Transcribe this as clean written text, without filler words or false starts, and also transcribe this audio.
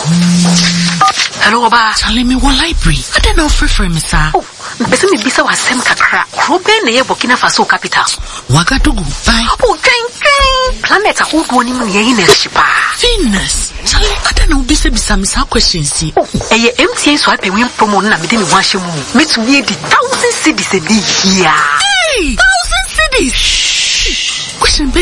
Hello, Oba. Tell me what library. I don't know for me, sir. Oh, Besa me bisa wa sem kakra. Krobe na ye Burkina Faso capital. Wagadugu. Bye. Oh, train. Planet a whole one in Venus. Venus. Charlie, I don't know bisa me questions. Oh, MTN so I pay win promo na me dey wash mu. Me to me the 1,000 cities a day here. Hey, 1,000 cities. Question